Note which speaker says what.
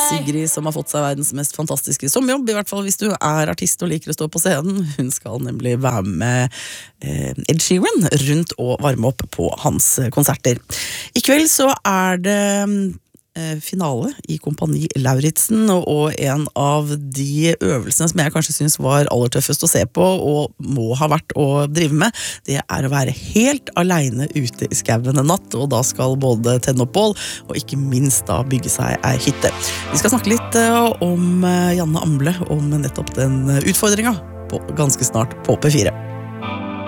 Speaker 1: Sigrid som har fått seg verdens mest fantastiske sommerjobb, I hvert fall hvis du artist og liker å stå på scenen. Hun skal nemlig være med Ed Sheeran rundt og varme opp på hans konserter. I kveld så det finale I Kompani Lauritzen, og en av de øvelsene som jeg kanskje synes var aller tøffest å se på, og må ha vært å drive med, det å være helt alene ute I skauen en natt, og da skal både tenne opp bål, og ikke minst da bygge seg ei hytte. Vi skal snakke litt om Janne Amble, om nettopp den utfordringen, ganske snart på P4.